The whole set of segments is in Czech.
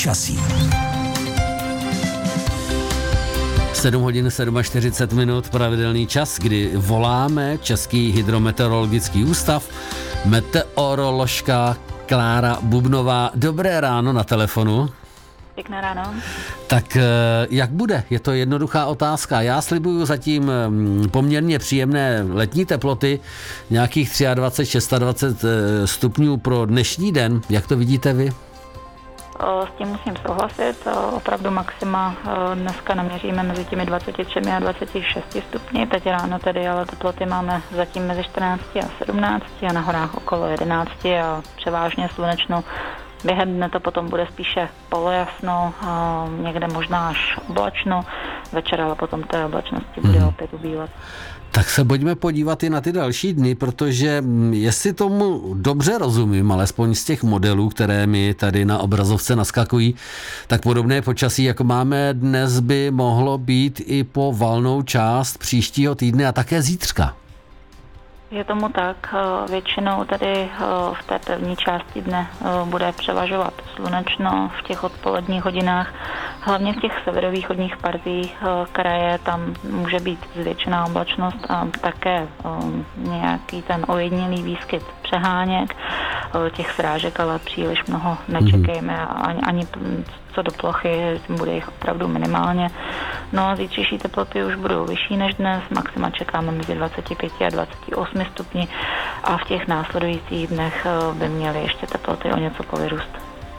počasí. 7 hodin 47 minut, pravidelný čas, kdy voláme Český hydrometeorologický ústav, meteoroložka Klára Bubnová. Dobré ráno na telefonu. Pěkné ráno. Tak jak bude? Je to jednoduchá otázka. Já slibuju zatím poměrně příjemné letní teploty, nějakých 23, 26 stupňů pro dnešní den. Jak to vidíte vy? S tím musím souhlasit. Opravdu maxima dneska naměříme mezi těmi 23 a 26 stupni. Teď ráno tedy, ale teploty máme zatím mezi 14 a 17 a na horách okolo 11 a převážně slunečno. Během dne to potom bude spíše polojasno, někde možná až oblačno. Večer ale potom té oblačnosti bude opět ubývat. Tak se pojďme podívat i na ty další dny, protože jestli tomu dobře rozumím, alespoň z těch modelů, které mi tady na obrazovce naskakují, tak podobné počasí, jako máme dnes, by mohlo být i po valnou část příštího týdne a také zítřka. Je tomu tak, většinou tady v té první části dne bude převažovat slunečno v těch odpoledních hodinách, hlavně v těch severovýchodních partích kraje, tam může být zvětšená oblačnost a také nějaký ten ojedinělý výskyt přeháněk, těch srážek ale příliš mnoho nečekejme, ani co do plochy, bude jich opravdu minimálně. No a zítřejší teploty už budou vyšší než dnes, maxima čekáme mezi 25 a 28 stupni a v těch následujících dnech by měly ještě teploty o něco povyrůst.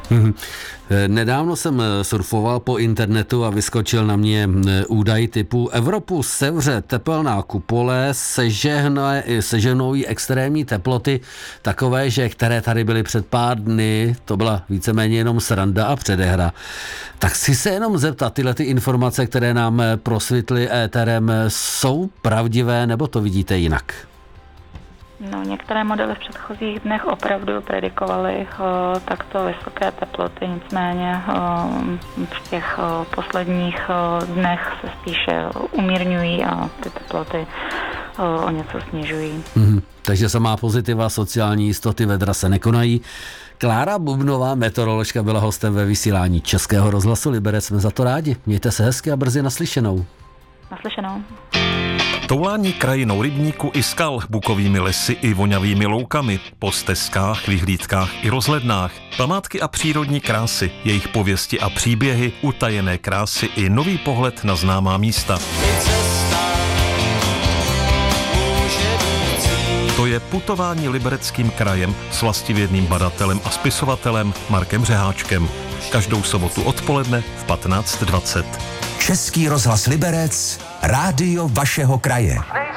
Nedávno jsem surfoval po internetu a vyskočil na mě údaj typu Evropu sevře tepelná kupole, seženou jí extrémní teploty takové, že které tady byly před pár dny, to byla víceméně jenom sranda a předehra. Tak chci se jenom zeptat, tyhle ty informace, které nám prosvitly éterem, jsou pravdivé nebo to vidíte jinak? No, některé modely v předchozích dnech opravdu predikovaly takto vysoké teploty, nicméně v těch posledních dnech se spíše umírňují a ty teploty o něco snižují. Takže samá pozitiva, sociální jistoty vedra se nekonají. Klára Bubnová, meteoroložka, byla hostem ve vysílání Českého rozhlasu Liberec. Jsme za to rádi. Mějte se hezky a brzy naslyšenou. Naslyšenou. Toulání krajinou rybníku i skal, bukovými lesy i vonavými loukami, po stezkách, vyhlídkách i rozhlednách, památky a přírodní krásy, jejich pověsti a příběhy, utajené krásy i nový pohled na známá místa. To je putování Libereckým krajem s vlastivědným badatelem a spisovatelem Markem Řeháčkem. Každou sobotu odpoledne v 15:20. Český rozhlas Liberec, rádio vašeho kraje.